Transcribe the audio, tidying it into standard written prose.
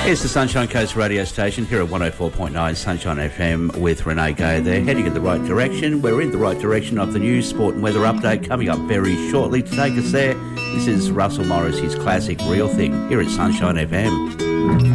It's the Sunshine Coast radio station here at 104.9 Sunshine FM with Renee Gay there, heading in the right direction. We're in the right direction of the news, sport and weather update coming up very shortly. To take us there, this is Russell Morris, his classic Real Thing, here at Sunshine FM.